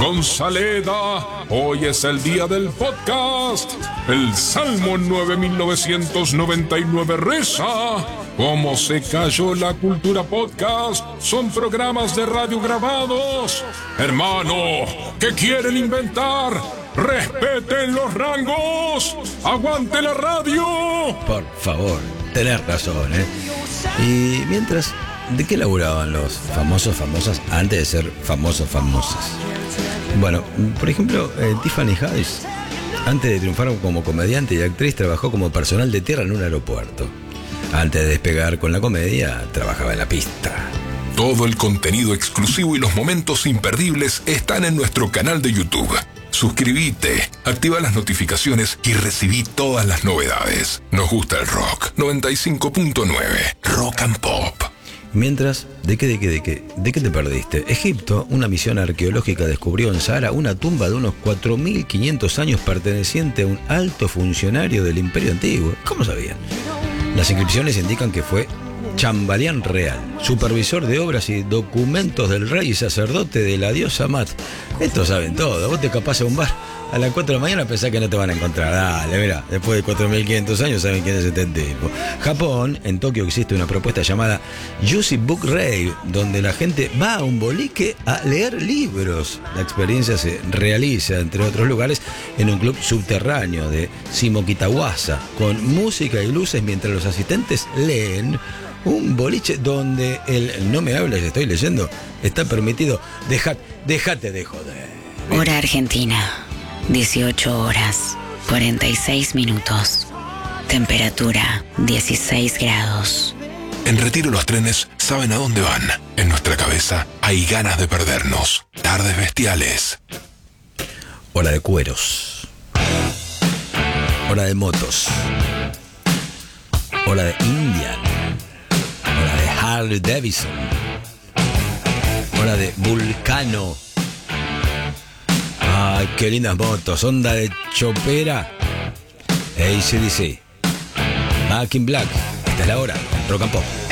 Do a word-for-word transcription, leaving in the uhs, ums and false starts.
Gonzaleda, hoy es el día del podcast. El Salmo nueve mil novecientos noventa y nueve reza: ¿cómo se cayó la cultura podcast? Son programas de radio grabados. Hermano, ¿qué quieren inventar? ¡Respeten los rangos! ¡Aguante la radio! Por favor, tenés razón, ¿eh? Y mientras, ¿de qué laburaban los famosos famosas antes de ser famosos famosas? Bueno, por ejemplo, eh, Tiffany Haddish, antes de triunfar como comediante y actriz, trabajó como personal de tierra en un aeropuerto. Antes de despegar con la comedia, trabajaba en la pista. Todo el contenido exclusivo y los momentos imperdibles están en nuestro canal de YouTube. Suscríbete, activa las notificaciones y recibí todas las novedades. Nos gusta el rock. noventa y cinco punto nueve Rock and Pop. Mientras, ¿de qué, de qué, de qué? ¿De qué te perdiste? Egipto, una misión arqueológica descubrió en Sahara una tumba de unos cuatro mil quinientos años perteneciente a un alto funcionario del Imperio Antiguo. ¿Cómo sabían? Las inscripciones indican que fue chambelán real, supervisor de obras y documentos del rey y sacerdote de la diosa Mat. Estos saben todo. Vos te escapás a un bar a las cuatro de la mañana, pensás que no te van a encontrar. Dale, mira, después de cuatro mil quinientos años saben quién es este tipo. Japón, en Tokio existe una propuesta llamada Juicy Book Rave, donde la gente va a un boliche a leer libros. La experiencia se realiza, entre otros lugares, en un club subterráneo de Shimokitawasa, con música y luces mientras los asistentes leen. Un boliche donde el no me hables, estoy leyendo, está permitido. Deja, déjate de joder. Hora Argentina, dieciocho horas, cuarenta y seis minutos. Temperatura, dieciséis grados. En Retiro los trenes saben a dónde van. En nuestra cabeza hay ganas de perdernos. Tardes bestiales. Hora de cueros. Hora de motos. Hora de Indian. Hora de Harley Davidson. Hora de Vulcano. Ay, qué lindas motos. Onda de chopera. A C D C. Back in Black. Esta es la hora. Rock and Pop.